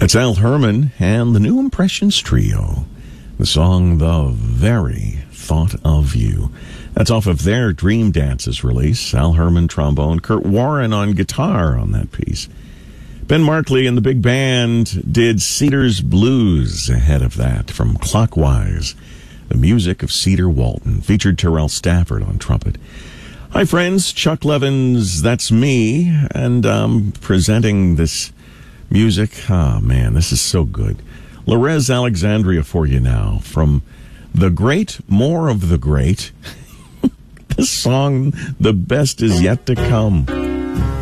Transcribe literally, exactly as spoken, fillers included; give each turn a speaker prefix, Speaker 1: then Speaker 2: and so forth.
Speaker 1: That's Al Herman and the New Impressions Trio. The song, The Very Thought of You. That's off of their Dream Dances release. Al Herman, trombone. Kurt Warren on guitar on that piece. Ben Markley and the big band did Cedar's Blues ahead of that from Clockwise. The music of Cedar Walton. Featured Terrell Stafford on trumpet. Hi, friends. Chuck Levins, that's me. And um, presenting this music. Ah, oh, man, this is so good. Lorez Alexandria for you now from The Great, More of the Great. This song, The Best Is Yet to Come.